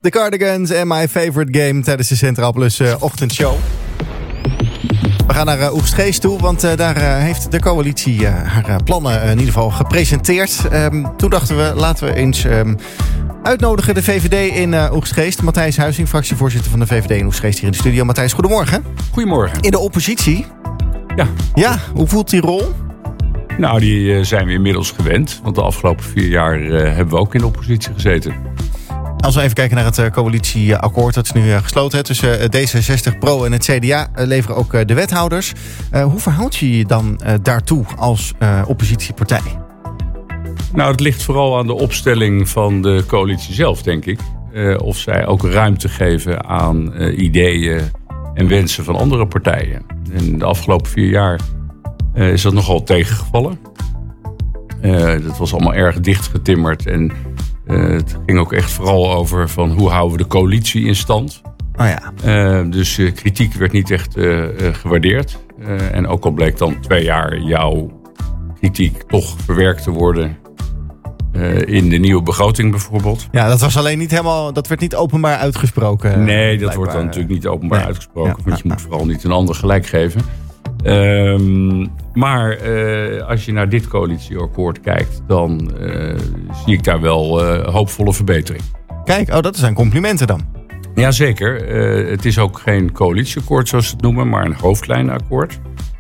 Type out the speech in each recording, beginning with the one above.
The Cardigans en My Favorite Game tijdens de Centraal Plus ochtendshow. We gaan naar Oegstgeest toe, want daar heeft de coalitie haar plannen in ieder geval gepresenteerd. Toen dachten we, laten we eens uitnodigen de VVD in Oegstgeest. Matthijs Huizing, fractievoorzitter van de VVD in Oegstgeest hier in de studio. Matthijs, goedemorgen. Goedemorgen. In de oppositie. Ja, hoe voelt die rol? Nou, die zijn we inmiddels gewend. Want de afgelopen 4 jaar hebben we ook in de oppositie gezeten. Als we even kijken naar het coalitieakkoord dat is nu gesloten tussen D66, Pro en het CDA, leveren ook de wethouders. Hoe verhoud je je dan daartoe als oppositiepartij? Nou, het ligt vooral aan de opstelling van de coalitie zelf, denk ik. Of zij ook ruimte geven aan ideeën en wensen van andere partijen. In de afgelopen 4 jaar is dat nogal tegengevallen. Dat was allemaal erg dichtgetimmerd en het ging ook echt vooral over van hoe houden we de coalitie in stand. Oh ja. Dus kritiek werd niet echt gewaardeerd. En ook al bleek dan 2 jaar jouw kritiek toch verwerkt te worden in de nieuwe begroting bijvoorbeeld. Ja, dat was alleen niet helemaal, dat werd niet openbaar uitgesproken. Nee, dat blijkbaar. wordt dan natuurlijk niet openbaar uitgesproken. Ja, want je moet vooral niet een ander gelijk geven. Maar als je naar dit coalitieakkoord kijkt, dan zie ik daar wel hoopvolle verbetering. Kijk, dat zijn complimenten dan. Jazeker. Het is ook geen coalitieakkoord zoals ze het noemen, maar een hoofdlijnenakkoord.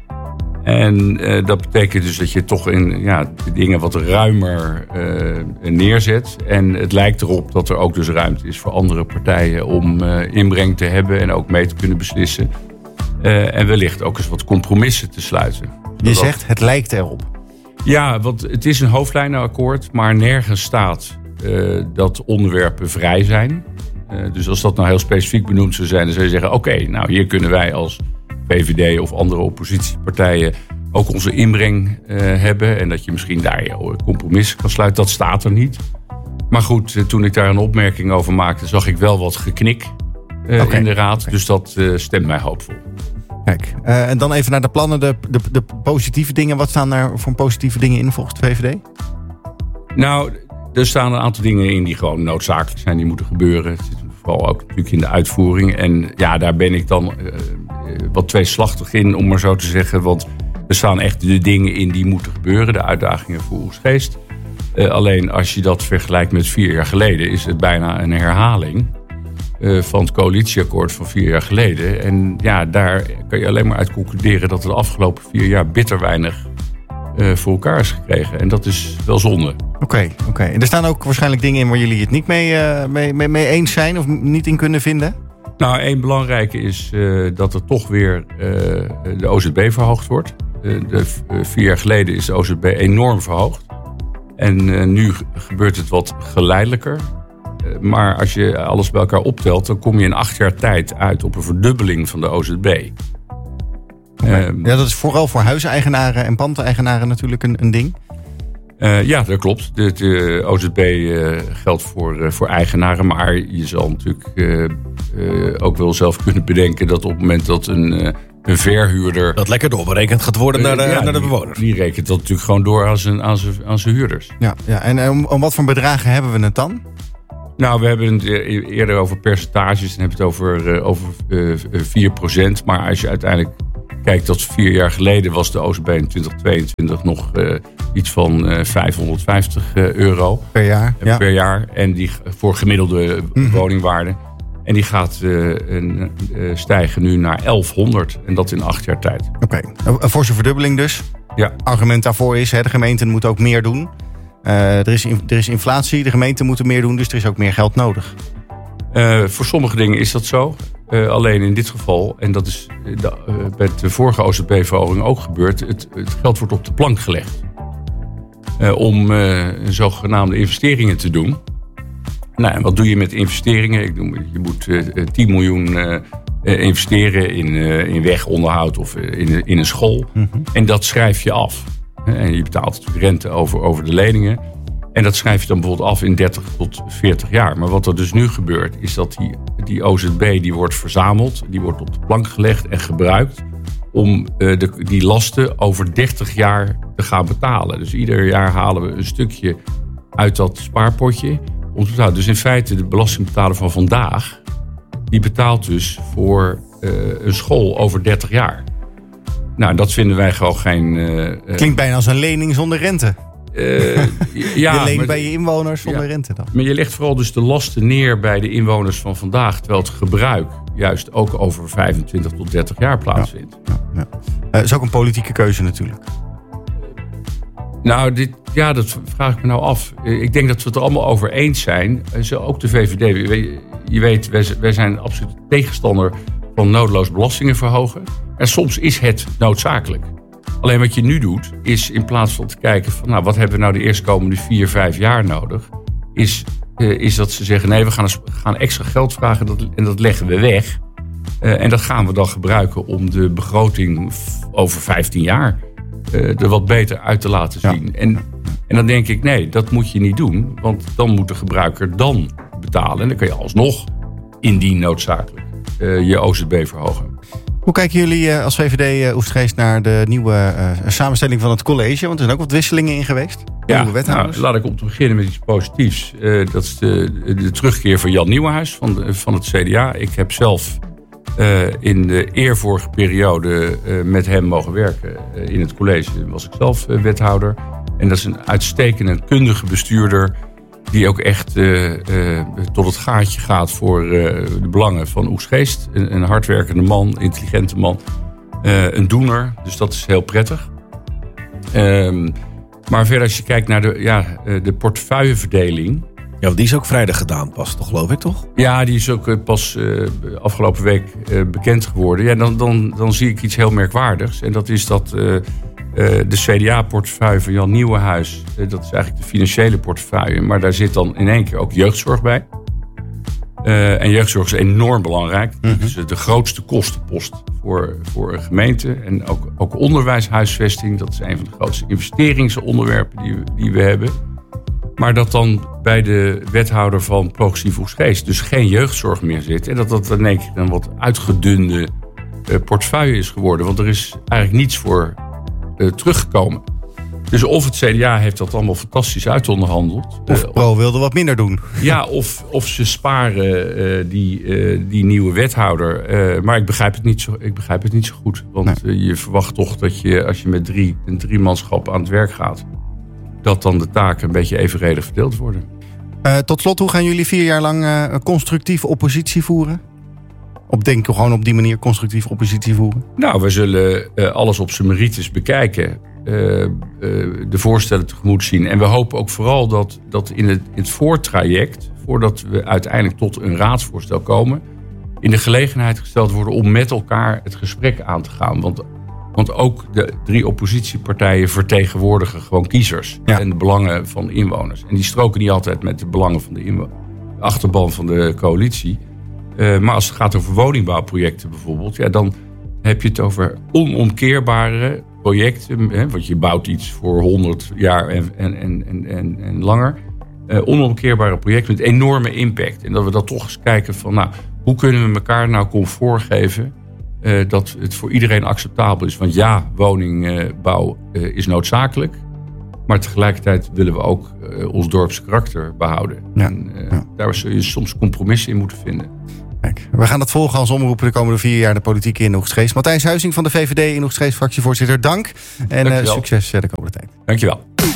En dat betekent dus dat je toch in de dingen wat ruimer neerzet. En het lijkt erop dat er ook dus ruimte is voor andere partijen om inbreng te hebben en ook mee te kunnen beslissen. En wellicht ook eens wat compromissen te sluiten. Je zegt, het lijkt erop. Ja, want het is een hoofdlijnenakkoord, maar nergens staat dat onderwerpen vrij zijn. Dus als dat nou heel specifiek benoemd zou zijn, dan zou je zeggen, oké, nou hier kunnen wij als VVD of andere oppositiepartijen ook onze inbreng hebben. En dat je misschien daar compromissen kan sluiten. Dat staat er niet. Maar goed, toen ik daar een opmerking over maakte, zag ik wel wat geknik in de raad. Dus dat stemt mij hoopvol. Kijk, en dan even naar de plannen, de positieve dingen. Wat staan daar voor positieve dingen in volgens de VVD? Nou, er staan een aantal dingen in die gewoon noodzakelijk zijn. Die moeten gebeuren. Het zit vooral ook natuurlijk in de uitvoering. En ja, daar ben ik dan wat tweeslachtig in, om maar zo te zeggen. Want er staan echt de dingen in die moeten gebeuren. De uitdagingen voor Oegstgeest. Alleen als je dat vergelijkt met 4 jaar geleden, is het bijna een herhaling van het coalitieakkoord van 4 jaar geleden. En ja, daar kan je alleen maar uit concluderen dat er de afgelopen 4 jaar bitter weinig voor elkaar is gekregen. En dat is wel zonde. Oké. En er staan ook waarschijnlijk dingen in waar jullie het niet mee eens zijn of niet in kunnen vinden? Nou, één belangrijke is dat er toch weer de OZB verhoogd wordt. 4 jaar geleden is de OZB enorm verhoogd. En nu gebeurt het wat geleidelijker. Maar als je alles bij elkaar optelt, dan kom je in 8 jaar tijd uit op een verdubbeling van de OZB. Ja, dat is vooral voor huiseigenaren en pandeigenaren natuurlijk een ding. Ja, dat klopt. De OZB geldt voor eigenaren. Maar je zal natuurlijk ook wel zelf kunnen bedenken dat op het moment dat een verhuurder dat lekker doorberekend gaat worden naar de bewoner. Die rekent dat natuurlijk gewoon door aan zijn huurders. Ja. En om wat voor bedragen hebben we het dan? Nou, we hebben het eerder over percentages. Dan heb je het over 4%. Maar als je uiteindelijk kijkt dat 4 jaar geleden was de OZB in 2022 nog iets van €550 per jaar. En die voor gemiddelde woningwaarde. En die gaat stijgen nu naar 1100. En dat in 8 jaar tijd. Oké. Een forse verdubbeling dus. Ja. Argument daarvoor is, de gemeenten moeten ook meer doen. Er is inflatie, de gemeenten moeten meer doen, dus er is ook meer geld nodig. Voor sommige dingen is dat zo. Alleen in dit geval, en dat is met de vorige OZB-verhoging ook gebeurd, het geld wordt op de plank gelegd. Om zogenaamde investeringen te doen. Nou, en wat doe je met investeringen? Je moet 10 miljoen investeren in wegonderhoud of in een school. Mm-hmm. En dat schrijf je af. En je betaalt natuurlijk rente over de leningen. En dat schrijf je dan bijvoorbeeld af in 30 tot 40 jaar. Maar wat er dus nu gebeurt, is dat die OZB die wordt verzameld. Die wordt op de plank gelegd en gebruikt om die lasten over 30 jaar te gaan betalen. Dus ieder jaar halen we een stukje uit dat spaarpotje om te betalen. Dus in feite de belastingbetaler van vandaag, die betaalt dus voor een school over 30 jaar. Nou, dat vinden wij gewoon geen... Klinkt bijna als een lening zonder rente. Je leent bij je inwoners zonder rente dan. Maar je legt vooral dus de lasten neer bij de inwoners van vandaag, terwijl het gebruik juist ook over 25 tot 30 jaar plaatsvindt. Ja. Dat is ook een politieke keuze natuurlijk. Nou, dat vraag ik me nou af. Ik denk dat we het er allemaal over eens zijn. Ook de VVD. Je weet, wij zijn absoluut tegenstander van nodeloos belastingen verhogen. En soms is het noodzakelijk. Alleen wat je nu doet, is in plaats van te kijken van, nou, wat hebben we nou de eerstkomende 4-5 jaar nodig, is dat ze zeggen, nee, we gaan extra geld vragen en dat leggen we weg. En dat gaan we dan gebruiken om de begroting over 15 jaar er wat beter uit te laten zien. Ja. En dan denk ik, nee, dat moet je niet doen. Want dan moet de gebruiker dan betalen. En dan kun je alsnog, indien noodzakelijk, je OZB verhogen. Hoe kijken jullie als VVD Oegstgeest naar de nieuwe samenstelling van het college? Want er zijn ook wat wisselingen in geweest. Ja, nou, laat ik om te beginnen met iets positiefs. Dat is de terugkeer van Jan Nieuwenhuis van het CDA. Ik heb zelf in de eervorige periode met hem mogen werken in het college. Was ik zelf wethouder. En dat is een uitstekende, kundige bestuurder die ook echt tot het gaatje gaat voor de belangen van Oegstgeest. Een hardwerkende man, intelligente man. Een doener, dus dat is heel prettig. Maar verder als je kijkt naar de portefeuilleverdeling. Ja, want die is ook vrijdag gedaan pas, toch, geloof ik, toch? Ja, die is ook pas afgelopen week bekend geworden. Ja, dan zie ik iets heel merkwaardigs. En dat is dat de CDA-portefeuille van Jan Nieuwenhuis, dat is eigenlijk de financiële portefeuille. Maar daar zit dan in één keer ook jeugdzorg bij. En jeugdzorg is enorm belangrijk. Mm-hmm. Dat is de grootste kostenpost voor een gemeente. En ook onderwijshuisvesting, dat is een van de grootste investeringsonderwerpen die we hebben. Maar dat dan bij de wethouder van Progressief Oegstgeest dus geen jeugdzorg meer zit. En dat in één keer een wat uitgedunde portefeuille is geworden. Want er is eigenlijk niets voor teruggekomen. Dus of het CDA heeft dat allemaal fantastisch uitonderhandeld. Of Pro wilde wat minder doen. Ja, of ze sparen die nieuwe wethouder. Maar ik begrijp het niet zo goed. Want je verwacht toch dat je, als je met een driemanschap aan het werk gaat, dat dan de taken een beetje evenredig verdeeld worden. Tot slot, hoe gaan jullie 4 jaar lang constructief oppositie voeren? Gewoon op die manier constructief oppositie voeren? Nou, we zullen alles op zijn merites bekijken. De voorstellen tegemoet zien. En we hopen ook vooral dat in het voortraject, voordat we uiteindelijk tot een raadsvoorstel komen, in de gelegenheid gesteld worden om met elkaar het gesprek aan te gaan. Want ook de 3 oppositiepartijen vertegenwoordigen gewoon kiezers. Ja. En de belangen van inwoners. En die stroken niet altijd met de belangen van de achterban van de coalitie. Maar als het gaat over woningbouwprojecten bijvoorbeeld, dan heb je het over onomkeerbare projecten. Want je bouwt iets voor 100 jaar en langer. Onomkeerbare projecten met enorme impact. En dat we dat toch eens kijken van, hoe kunnen we elkaar nou comfort geven dat het voor iedereen acceptabel is. Want ja, woningbouw is noodzakelijk. Maar tegelijkertijd willen we ook ons dorps karakter behouden. Ja. En daar zul je soms compromissen in moeten vinden. Kijk, we gaan dat volgen als omroepen de komende 4 jaar de politiek in Oegstgeest. Matthijs Huizing van de VVD in Oegstgeest, fractievoorzitter, dank. En succes de komende tijd. Dankjewel.